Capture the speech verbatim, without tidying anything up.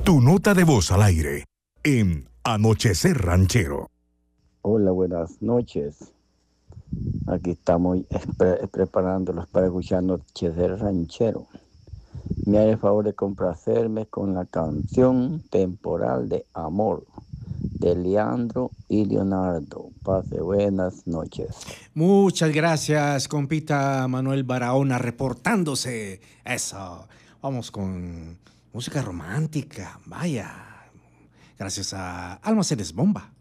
Tu nota de voz al aire en Anochecer Ranchero. Hola, buenas noches. Aquí estamos pre- preparándolos para escuchar Anochecer Ranchero. Me hace el favor de complacerme con la canción Temporal de Amor de Leandro y Leonardo. Pase buenas noches. Muchas gracias, compita Manuel Barahona, reportándose. Eso. Vamos con música romántica. Vaya. Gracias a Almacenes Bomba.